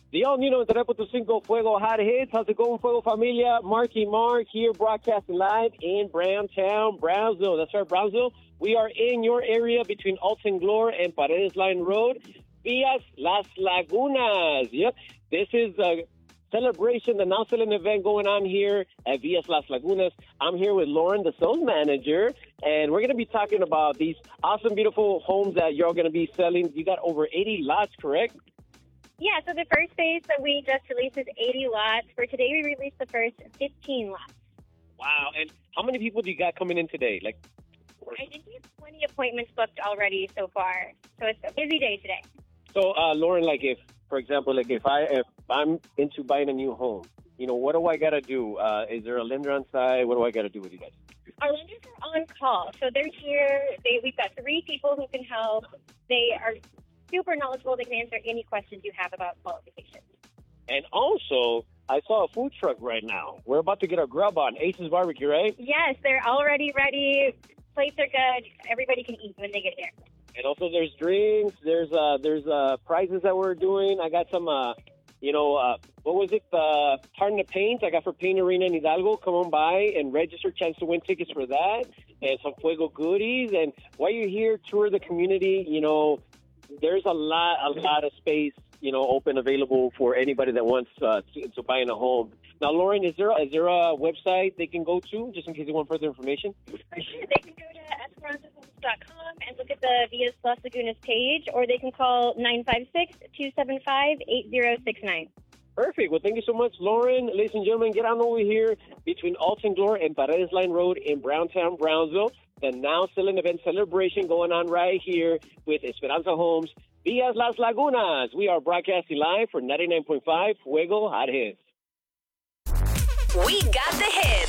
The all-new 93.5 Fuego Hot Hits. How's it going, Fuego Familia? Marky Mark here, broadcasting live in Browntown, Brownsville. That's right, Brownsville. We are in your area between Alton Glore and Paredes Line Road, Villas Las Lagunas. Yep, this is a celebration, the now selling event going on here at Villas Las Lagunas. I'm here with Lauren, the sales manager, and we're going to be talking about these awesome, beautiful homes that you're going to be selling. You got over 80 lots, correct? Yeah, so the first phase that we just released is 80 lots. For today, we released the first 15 lots. Wow, and how many people do you got coming in today? I think we have 20 appointments booked already so far, so it's a busy day today. So, Lauren, if, for example, if I'm into buying a new home, what do I got to do? Is there a lender on site? What do I got to do with you guys? Our lenders are on call, so they're here. We've got 3 people who can help. They are super knowledgeable. They can answer any questions you have about qualifications. And also, I saw a food truck right now. We're about to get our grub on. Ace's Barbecue, right? Yes, they're already ready. Plates are good. Everybody can eat when they get here. And also, there's drinks. There's prizes that we're doing. I got some, what was it? Pardon the Paint. I got for Paint Arena in Hidalgo. Come on by and register. Chance to win tickets for that. And some Fuego goodies. And while you're here, tour the community. There's a lot of space, open, available for anybody that wants to buy in a home. Now, Lauren, is there a website they can go to, just in case they want further information? For sure. They can go to esperanzahomes.com and look at the Villas Las Lagunas page, or they can call 956-275-8069. Perfect. Well, thank you so much, Lauren. Ladies and gentlemen, get on over here between Alton Glore and Paredes Line Road in Browntown, Brownsville. The now selling event celebration going on right here with Esperanza Homes, Villas Las Lagunas. We are broadcasting live for 99.5 Fuego Hot Hits. We got the hits.